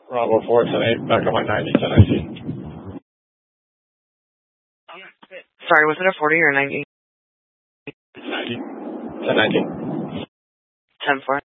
Bravo 4, 10-8, back on my 90, 10 IC. Sorry, was it a 40 or a 90? 90, 10-19. 10-4.